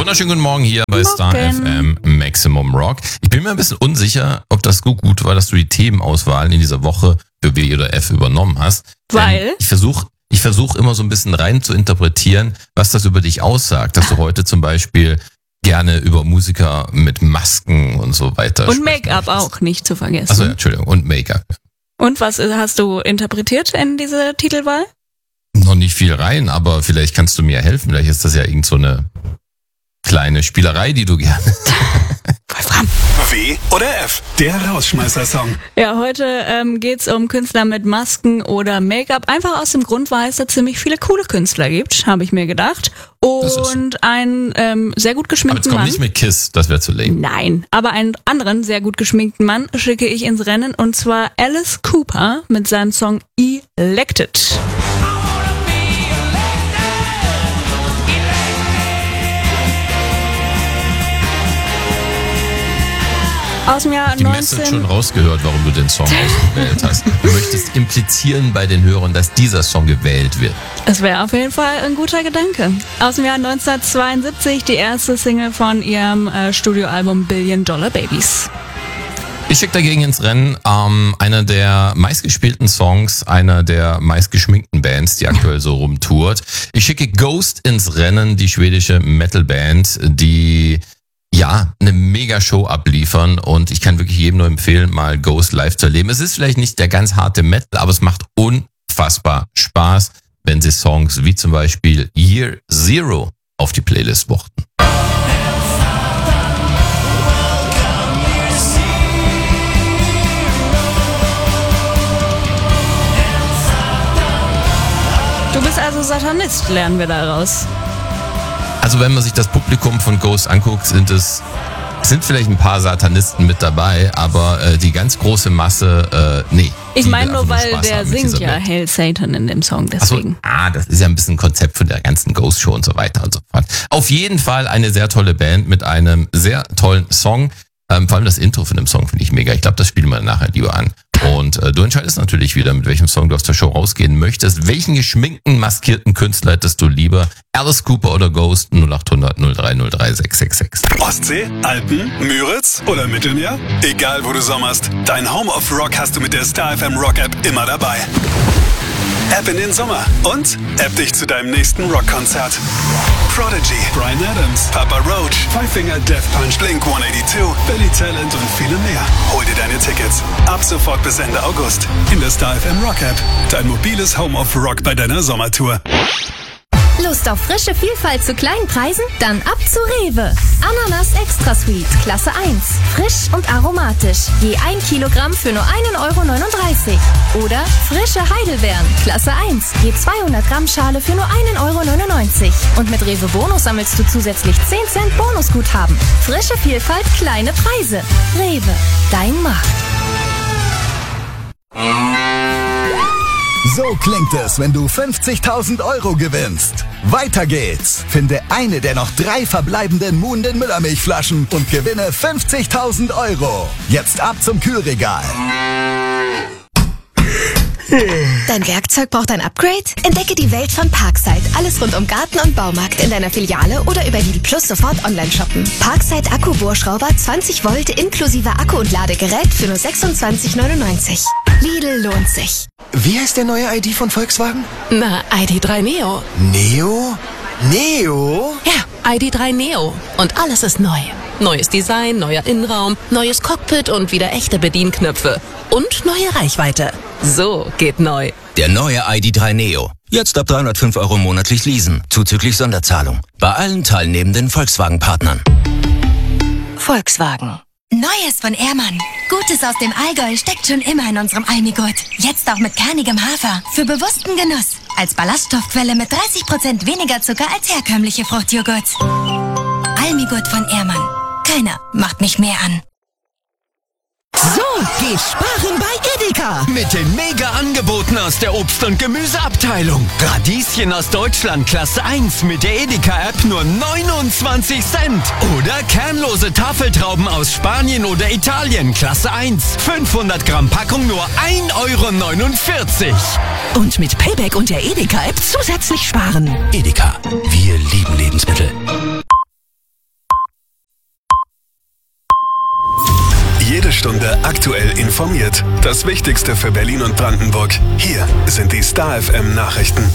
Wunderschönen guten Morgen hier bei Star FM Maximum Rock. Ich bin mir ein bisschen unsicher, ob das so gut war, dass du die Themenauswahlen in dieser Woche für W oder F übernommen hast. Weil? Ich versuch immer so ein bisschen rein zu interpretieren, was das über dich aussagt. Dass du heute zum Beispiel gerne über Musiker mit Masken und so weiter Und Make-up auch nicht zu vergessen. Achso, Entschuldigung, und Make-up. Und was hast du interpretiert in diese Titelwahl? Noch nicht viel rein, aber vielleicht kannst du mir helfen. Vielleicht ist das ja irgend so eine kleine Spielerei, die du gerne... W oder F, der Rausschmeißer-Song. Ja, heute geht's um Künstler mit Masken oder Make-up. Einfach aus dem Grund, weil es da ziemlich viele coole Künstler gibt, habe ich mir gedacht. Und einen sehr gut geschminkten Aber jetzt komm Mann. nicht mit Kiss, das wäre zu lame. Nein, aber einen anderen sehr gut geschminkten Mann schicke ich ins Rennen, und zwar Alice Cooper mit seinem Song Elected. Aus dem Jahr Die Message schon rausgehört, warum du den Song ausgewählt hast. Du möchtest implizieren bei den Hörern, dass dieser Song gewählt wird. Es wäre auf jeden Fall ein guter Gedanke. Aus dem Jahr 1972 die erste Single von ihrem Studioalbum Billion Dollar Babies. Ich schicke dagegen ins Rennen einer der meistgespielten Songs, einer der meistgeschminkten Bands, die aktuell so rumtourt. Ich schicke Ghost ins Rennen, die schwedische Metalband, die eine mega Show abliefern, und ich kann wirklich jedem nur empfehlen, mal Ghost live zu erleben. Es ist vielleicht nicht der ganz harte Metal, aber es macht unfassbar Spaß, wenn sie Songs wie zum Beispiel Year Zero auf die Playlist wuchten. Du bist also Satanist, lernen wir daraus. Also wenn man sich das Publikum von Ghost anguckt, sind vielleicht ein paar Satanisten mit dabei, aber die ganz große Masse, nee. Ich meine nur, weil der singt ja Hail Satan in dem Song, deswegen. Das ist ja ein bisschen ein Konzept von der ganzen Ghost-Show und so weiter und so fort. Auf jeden Fall eine sehr tolle Band mit einem sehr tollen Song. Vor allem das Intro von dem Song finde ich mega. Ich glaube, das spielen wir nachher lieber an. Und du entscheidest natürlich wieder, mit welchem Song du aus der Show rausgehen möchtest. Welchen geschminkten, maskierten Künstler hättest du lieber? Alice Cooper oder Ghost? 0800 0303 666. Ostsee, Alpen, Müritz oder Mittelmeer? Egal wo du sommerst, dein Home of Rock hast du mit der Star FM Rock App immer dabei. App in den Sommer und App dich zu deinem nächsten Rockkonzert. Prodigy, Bryan Adams, Papa Roach, Five Finger Death Punch, Blink-182, Billy Talent und viele mehr. Hol dir deine Tickets ab sofort bis Ende August in der Star FM Rock App. Dein mobiles Home of Rock bei deiner Sommertour. Lust auf frische Vielfalt zu kleinen Preisen? Dann ab zu Rewe. Ananas Extra Sweet, Klasse 1. Frisch und aromatisch. Je 1 Kilogramm für nur 1,39 €. Oder frische Heidelbeeren, Klasse 1. Je 200 Gramm Schale für nur 1,99 €. Und mit Rewe Bonus sammelst du zusätzlich 10 Cent Bonusguthaben. Frische Vielfalt, kleine Preise. Rewe, dein Markt. So klingt es, wenn du 50.000 € gewinnst. Weiter geht's. Finde eine der noch 3 verbleibenden Muhnden Müllermilchflaschen und gewinne 50.000 €. Jetzt ab zum Kühlregal. Dein Werkzeug braucht ein Upgrade? Entdecke die Welt von Parkside. Alles rund um Garten und Baumarkt in deiner Filiale oder über Lidl Plus sofort online shoppen. Parkside Akkubohrschrauber 20 Volt inklusive Akku und Ladegerät für nur 26,99 €. Lidl lohnt sich. Wie heißt der neue ID von Volkswagen? Na, ID.3 Neo. Neo? Neo? Ja, ID.3 Neo. Und alles ist neu. Neues Design, neuer Innenraum, neues Cockpit und wieder echte Bedienknöpfe. Und neue Reichweite. So geht neu. Der neue ID.3 Neo. Jetzt ab 305 € monatlich leasen, zuzüglich Sonderzahlung. Bei allen teilnehmenden Volkswagen-Partnern. Volkswagen. Neues von Ehrmann. Gutes aus dem Allgäu steckt schon immer in unserem Almigurt. Jetzt auch mit kernigem Hafer. Für bewussten Genuss. Als Ballaststoffquelle mit 30% weniger Zucker als herkömmliche Fruchtjoghurt. Almigurt von Ehrmann. Keiner macht mich mehr an. So geht sparen bei Edeka. Mit den Mega-Angeboten aus der Obst- und Gemüseabteilung. Radieschen aus Deutschland Klasse 1 mit der Edeka-App nur 29 Cent. Oder kernlose Tafeltrauben aus Spanien oder Italien Klasse 1. 500 Gramm Packung nur 1,49 €. Und mit Payback und der Edeka-App zusätzlich sparen. Edeka, wir lieben Lebensmittel. Stunde aktuell informiert. Das Wichtigste für Berlin und Brandenburg. Hier sind die Star FM Nachrichten.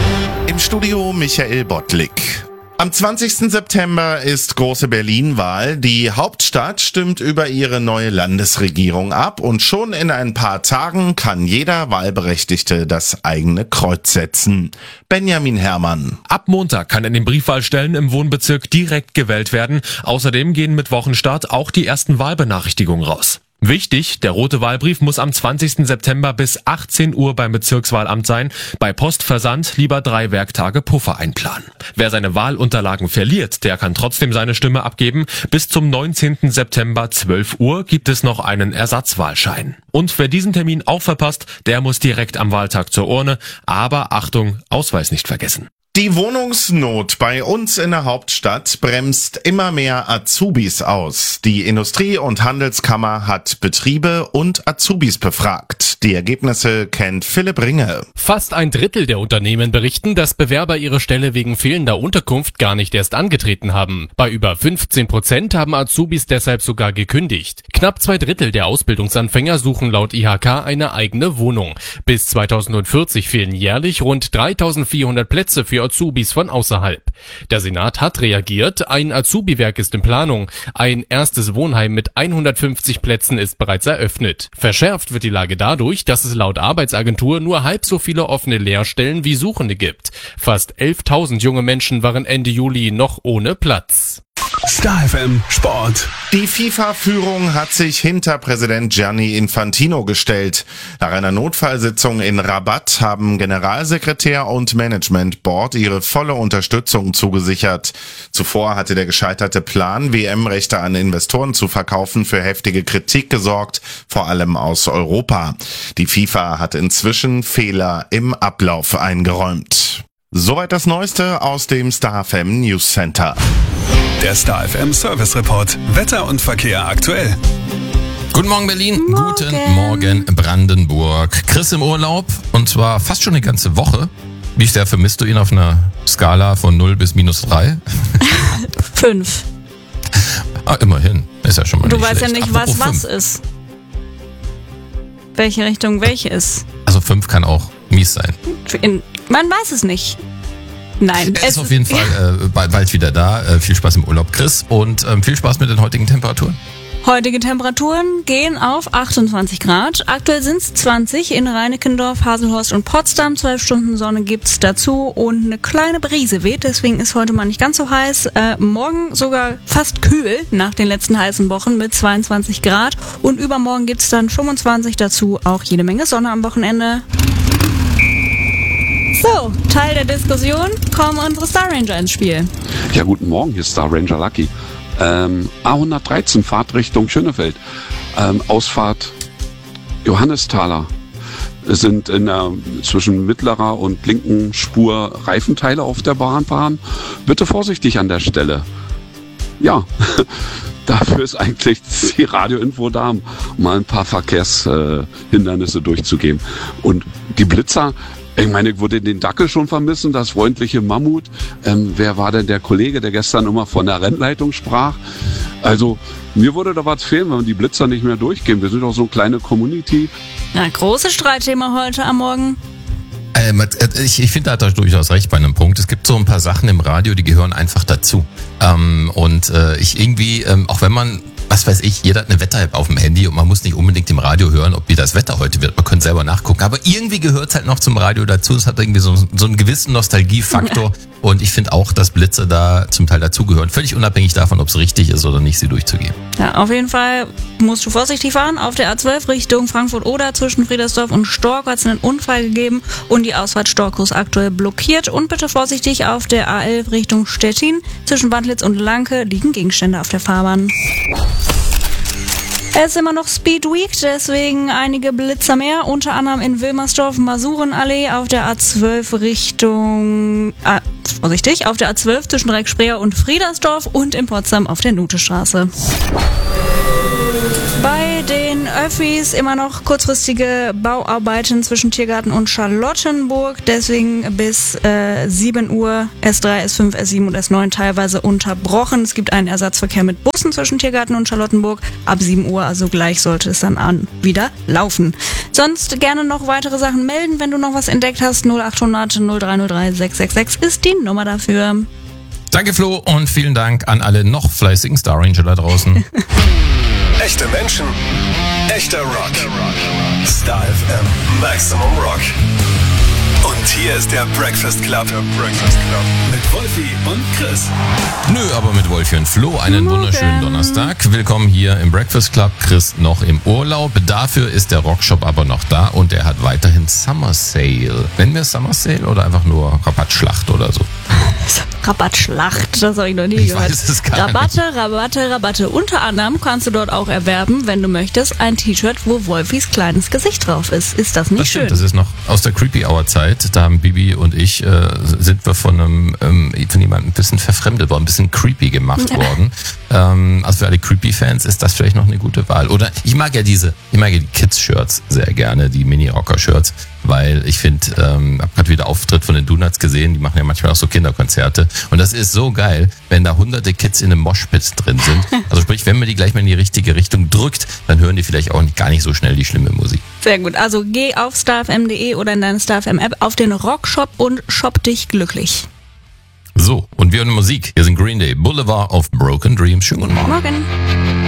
Im Studio Michael Bottlik. Am 20. September ist große Berlin-Wahl. Die Hauptstadt stimmt über ihre neue Landesregierung ab und schon in ein paar Tagen kann jeder Wahlberechtigte das eigene Kreuz setzen. Benjamin Herrmann. Ab Montag kann in den Briefwahlstellen im Wohnbezirk direkt gewählt werden. Außerdem gehen mit Wochenstart auch die ersten Wahlbenachrichtigungen raus. Wichtig, der rote Wahlbrief muss am 20. September bis 18 Uhr beim Bezirkswahlamt sein. Bei Postversand lieber 3 Werktage Puffer einplanen. Wer seine Wahlunterlagen verliert, der kann trotzdem seine Stimme abgeben. Bis zum 19. September 12 Uhr gibt es noch einen Ersatzwahlschein. Und wer diesen Termin auch verpasst, der muss direkt am Wahltag zur Urne. Aber Achtung, Ausweis nicht vergessen. Die Wohnungsnot bei uns in der Hauptstadt bremst immer mehr Azubis aus. Die Industrie- und Handelskammer hat Betriebe und Azubis befragt. Die Ergebnisse kennt Philipp Ringe. Fast ein Drittel der Unternehmen berichten, dass Bewerber ihre Stelle wegen fehlender Unterkunft gar nicht erst angetreten haben. Bei über 15% haben Azubis deshalb sogar gekündigt. Knapp 2 Drittel der Ausbildungsanfänger suchen laut IHK eine eigene Wohnung. Bis 2040 fehlen jährlich rund 3.400 Plätze für Azubis von außerhalb. Der Senat hat reagiert, ein Azubi-Werk ist in Planung. Ein erstes Wohnheim mit 150 Plätzen ist bereits eröffnet. Verschärft wird die Lage dadurch, dass es laut Arbeitsagentur nur halb so viele offene Lehrstellen wie Suchende gibt. Fast 11.000 junge Menschen waren Ende Juli noch ohne Platz. Star FM Sport. Die FIFA-Führung hat sich hinter Präsident Gianni Infantino gestellt. Nach einer Notfallsitzung in Rabat haben Generalsekretär und Management Board ihre volle Unterstützung zugesichert. Zuvor hatte der gescheiterte Plan, WM-Rechte an Investoren zu verkaufen, für heftige Kritik gesorgt, vor allem aus Europa. Die FIFA hat inzwischen Fehler im Ablauf eingeräumt. Soweit das Neueste aus dem Star FM News Center. Der Star FM Service Report. Wetter und Verkehr aktuell. Guten Morgen Berlin, Guten Morgen Brandenburg. Chris im Urlaub und zwar fast schon eine ganze Woche. Wie sehr vermisst du ihn auf einer Skala von 0 bis -3? 5. Ah, immerhin. Ist ja schon mal Du nicht weißt schlecht. ja nicht, Apropos was 5. ist. Welche Richtung welche ist. Also 5 kann auch mies sein. Man weiß es nicht. Nein. Er ist auf jeden Fall bald wieder da. Viel Spaß im Urlaub, Chris. Und viel Spaß mit den heutigen Temperaturen. Heutige Temperaturen gehen auf 28 Grad. Aktuell sind es 20 in Reinickendorf, Haselhorst und Potsdam. 12 Stunden Sonne gibt's dazu und eine kleine Brise weht. Deswegen ist heute mal nicht ganz so heiß. Morgen sogar fast kühl nach den letzten heißen Wochen mit 22 Grad. Und übermorgen gibt's dann 25 dazu. Auch jede Menge Sonne am Wochenende. So, Teil der Diskussion, kommen unsere Star Ranger ins Spiel. Ja, guten Morgen, hier ist Star Ranger Lucky. A113, Fahrt Richtung Schönefeld. Ausfahrt Johannesthaler. Es sind zwischen mittlerer und linken Spur Reifenteile auf der Bahn fahren. Bitte vorsichtig an der Stelle. Ja, dafür ist eigentlich die Radioinfo da, um mal ein paar Verkehrshindernisse durchzugehen. Und die Blitzer, ich meine, ich würde den Dackel schon vermissen, das freundliche Mammut. Wer war denn der Kollege, der gestern immer von der Rennleitung sprach? Also, mir würde da was fehlen, wenn die Blitzer nicht mehr durchgehen. Wir sind doch so eine kleine Community. Na, großes Streitthema heute am Morgen. Ich finde, da hat er durchaus recht bei einem Punkt. Es gibt so ein paar Sachen im Radio, die gehören einfach dazu. Ich irgendwie, auch wenn man, was weiß ich, jeder hat eine Wetter-App auf dem Handy und man muss nicht unbedingt im Radio hören, ob wie das Wetter heute wird. Man könnte selber nachgucken. Aber irgendwie gehört es halt noch zum Radio dazu. Es hat irgendwie so einen gewissen Nostalgiefaktor. Und ich finde auch, dass Blitze da zum Teil dazugehören. Völlig unabhängig davon, ob es richtig ist oder nicht, sie durchzugehen. Ja, auf jeden Fall musst du vorsichtig fahren. Auf der A12 Richtung Frankfurt-Oder zwischen Friedersdorf und Stork hat es einen Unfall gegeben und die Ausfahrt Stork ist aktuell blockiert. Und bitte vorsichtig auf der A11 Richtung Stettin. Zwischen Wandlitz und Lanke liegen Gegenstände auf der Fahrbahn. Es ist immer noch Speed Week, deswegen einige Blitzer mehr, unter anderem in Wilmersdorf, Masurenallee auf der A12 Richtung, auf der A12 zwischen Dreieckspreer und Friedersdorf und in Potsdam auf der Nutestraße. Bei Bei den Öffis immer noch kurzfristige Bauarbeiten zwischen Tiergarten und Charlottenburg. Deswegen bis 7 Uhr S3, S5, S7 und S9 teilweise unterbrochen. Es gibt einen Ersatzverkehr mit Bussen zwischen Tiergarten und Charlottenburg. Ab 7 Uhr, also gleich, sollte es dann wieder laufen. Sonst gerne noch weitere Sachen melden, wenn du noch was entdeckt hast. 0800 0303 666 ist die Nummer dafür. Danke Flo und vielen Dank an alle noch fleißigen Star Ranger da draußen. Echte Menschen, echter Rock. Star FM Maximum Rock. Und hier ist der Breakfast Club. Mit Wolfi und Chris. Nö, aber mit Wolfi und Flo einen wunderschönen Donnerstag. Willkommen hier im Breakfast Club. Chris noch im Urlaub. Dafür ist der Rockshop aber noch da und er hat weiterhin Summer Sale. Nennen wir es Summer Sale oder einfach nur Rabattschlacht oder so? Rabattschlacht, das habe ich noch nie gehört. Weiß es gar Rabatte. Unter anderem kannst du dort auch erwerben, wenn du möchtest, ein T-Shirt, wo Wolfis kleines Gesicht drauf ist. Ist das nicht schön? Das ist noch aus der Creepy Hour Zeit. Da haben Bibi und ich, sind wir von jemandem ein bisschen verfremdet worden, ein bisschen creepy gemacht worden. Also für alle Creepy-Fans ist das vielleicht noch eine gute Wahl. Oder ich mag ja die Kids-Shirts sehr gerne, die Mini-Rocker-Shirts. Weil ich finde, hab gerade wieder Auftritt von den Donuts gesehen, die machen ja manchmal auch so Kinderkonzerte und das ist so geil, wenn da hunderte Kids in einem Moshpit drin sind. Also sprich, wenn man die gleich mal in die richtige Richtung drückt, dann hören die vielleicht auch gar nicht so schnell die schlimme Musik. Sehr gut, also geh auf starfm.de oder in deine StarFM-App auf den Rockshop und shop dich glücklich. So, und wir hören Musik. Hier sind Green Day, Boulevard of Broken Dreams. Schönen guten Morgen. Morgen.